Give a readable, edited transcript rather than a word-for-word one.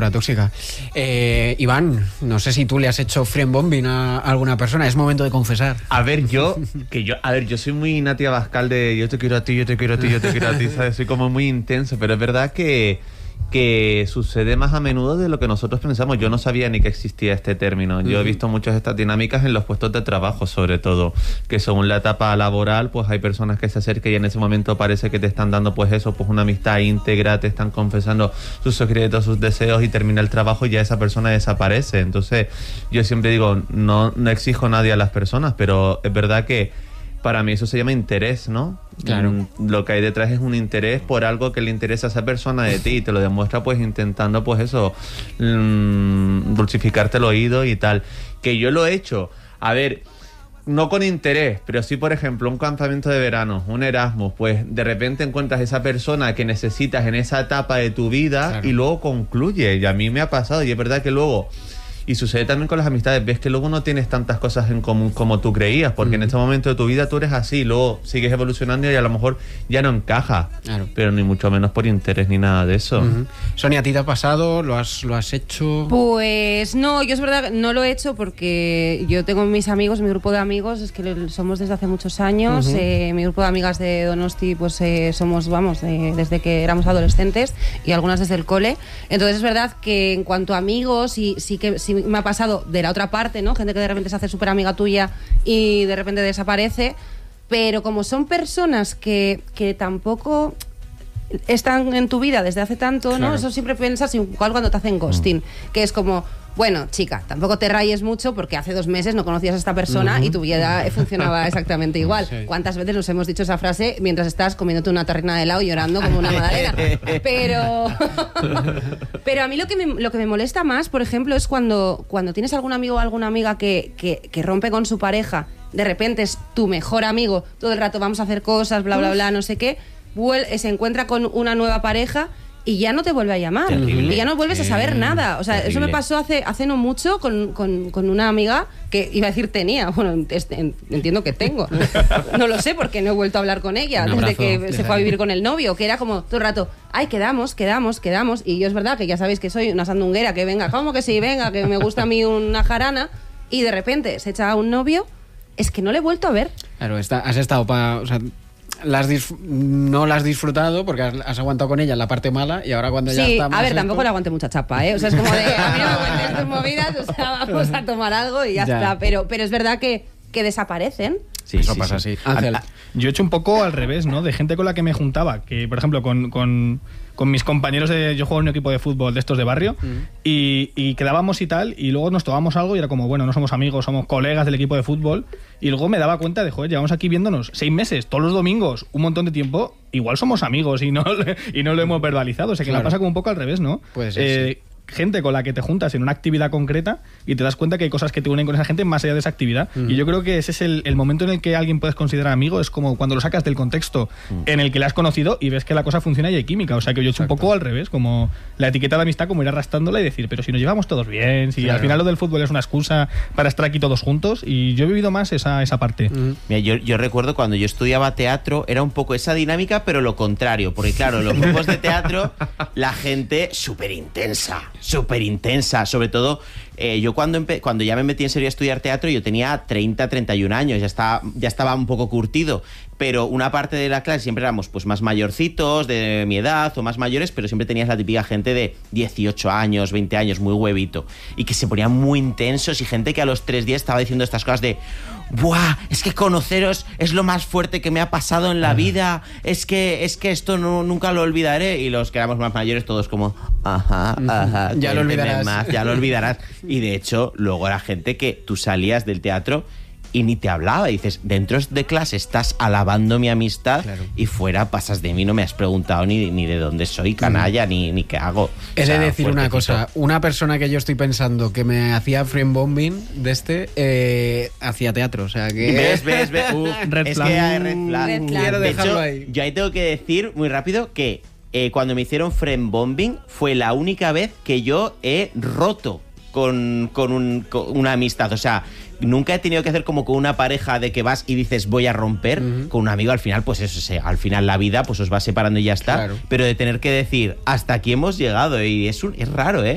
era tóxica. Iván, no sé si tú le has hecho friendbombing a alguna persona. Es momento de confesar. A ver, yo soy muy Nati Abascal de yo te quiero a ti, yo te quiero a ti, yo te quiero a ti, ¿sabes? Soy como muy intenso, pero es verdad que sucede más a menudo de lo que nosotros pensamos. Yo no sabía ni que existía este término. Yo he visto muchas de estas dinámicas en los puestos de trabajo, sobre todo, que según la etapa laboral, pues hay personas que se acercan y en ese momento parece que te están dando pues eso, pues una amistad íntegra, te están confesando sus secretos, sus deseos, y termina el trabajo y ya esa persona desaparece. Entonces, yo siempre digo, no exijo a nadie a las personas, pero es verdad que para mí eso se llama interés, ¿no? Claro. Lo que hay detrás es un interés por algo que le interesa a esa persona de ti, y te lo demuestra pues intentando pues eso, dulcificarte el oído y tal. Que yo lo he hecho, a ver, no con interés, pero sí, por ejemplo, un campamento de verano, un Erasmus, pues de repente encuentras esa persona que necesitas en esa etapa de tu vida, claro, y luego concluye. Y a mí me ha pasado, y es verdad que luego... Y sucede también con las amistades, ves que luego no tienes tantas cosas en común como tú creías, porque en este momento de tu vida tú eres así, luego sigues evolucionando y a lo mejor ya no encaja, claro, pero ni mucho menos por interés ni nada de eso. Sonia, ¿a ti te ha pasado? ¿Lo has hecho? Pues no, yo es verdad que no lo he hecho porque yo tengo mis amigos, mi grupo de amigos, es que somos desde hace muchos años, mi grupo de amigas de Donosti, pues somos, vamos, desde que éramos adolescentes y algunas desde el cole. Entonces es verdad que en cuanto a amigos, sí me ha pasado de la otra parte, ¿no? Gente que de repente se hace súper amiga tuya y de repente desaparece, pero como son personas que tampoco están en tu vida desde hace tanto, claro, ¿no? Eso siempre piensas igual cuando te hacen ghosting, que es como, bueno, chica, tampoco te rayes mucho porque hace 2 meses no conocías a esta persona y tu vida funcionaba exactamente igual. Sí. ¿Cuántas veces nos hemos dicho esa frase mientras estás comiéndote una tarrina de helado y llorando como una madalena? Pero a mí lo que me molesta más, por ejemplo, es cuando tienes algún amigo o alguna amiga que rompe con su pareja, de repente es tu mejor amigo, todo el rato vamos a hacer cosas, bla, bla, bla, no sé qué, se encuentra con una nueva pareja y ya no te vuelve a llamar. Terrible. Y ya no vuelves a saber nada. O sea, terrible. Eso me pasó hace no mucho con una amiga que iba a decir tenía. Bueno, entiendo que tengo. No lo sé porque no he vuelto a hablar con ella desde que se fue a vivir con el novio, que era como todo el rato, ay, quedamos. Y yo es verdad que ya sabéis que soy una sandunguera, que venga, ¿cómo que sí? Venga, que me gusta a mí una jarana. Y de repente se echa a un novio. Es que no le he vuelto a ver. Claro, has estado o sea, no la has disfrutado porque has aguantado con ella en la parte mala y ahora cuando ya está más... A ver, tampoco le aguante mucha chapa, ¿eh? O sea, es como de, a mí no me aguantes tus movidas, o sea, vamos a tomar algo y ya está. Pero es verdad que desaparecen. Sí, eso pasa así. Ángel. Yo he hecho un poco al revés, ¿no? De gente con la que me juntaba, que por ejemplo con mis compañeros yo jugaba en un equipo de fútbol de estos de barrio y quedábamos y tal, y luego nos tomábamos algo y era como, bueno, no somos amigos, somos colegas del equipo de fútbol, y luego me daba cuenta de, joder, llevamos aquí viéndonos 6 meses, todos los domingos, un montón de tiempo, igual somos amigos y no lo hemos verbalizado, o sea que claro, la pasa como un poco al revés, ¿no? Puede ser, sí. Gente con la que te juntas en una actividad concreta y te das cuenta que hay cosas que te unen con esa gente más allá de esa actividad. Y yo creo que ese es el momento en el que alguien puedes considerar amigo, es como cuando lo sacas del contexto en el que le has conocido y ves que la cosa funciona y hay química. O sea que yo he hecho un poco al revés, como la etiqueta de amistad, como ir arrastrándola y decir, pero si nos llevamos todos bien, si al final lo del fútbol es una excusa para estar aquí todos juntos, y yo he vivido más esa parte. Mira, yo recuerdo cuando yo estudiaba teatro, era un poco esa dinámica, pero lo contrario, porque claro, en los grupos de teatro la gente súper intensa, sobre todo yo cuando ya me metí en serio a estudiar teatro, yo tenía 31 años, ya estaba un poco curtido, pero una parte de la clase siempre éramos pues más mayorcitos, de mi edad o más mayores, pero siempre tenías la típica gente de 18 años, 20 años, muy huevito, y que se ponían muy intensos, y gente que a los 3 días estaba diciendo estas cosas de ¡buah! Es que conoceros es lo más fuerte que me ha pasado en la vida, es que esto nunca lo olvidaré, y los que éramos más mayores todos como ajá, ya lo olvidarás. Ya lo olvidarás. Y de hecho, luego era gente que tú salías del teatro y ni te hablaba, y dices, dentro de clase estás alabando mi amistad, claro, y fuera pasas de mí, no me has preguntado ni de dónde soy, canalla, ni qué hago. He de decir una cosa, una persona que yo estoy pensando que me hacía friendbombing hacía teatro, o sea que... ¿Ves? Red es flag. que hay red flag. Quiero dejarlo hecho, ahí. Yo ahí tengo que decir muy rápido que cuando me hicieron friendbombing fue la única vez que yo he roto con una amistad, o sea, nunca he tenido que hacer como con una pareja de que vas y dices voy a romper. Con un amigo al final, pues eso, al final la vida pues os va separando y ya está, claro, pero de tener que decir hasta aquí hemos llegado, y es raro,